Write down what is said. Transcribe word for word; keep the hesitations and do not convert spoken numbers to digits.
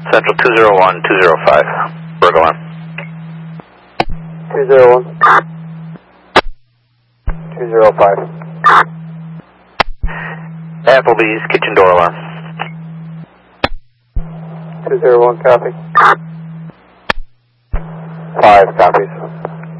Central two zero one, two zero five. Virgo one. two zero one. two zero five. Applebee's, kitchen door alarm. two zero one, copy. five copies.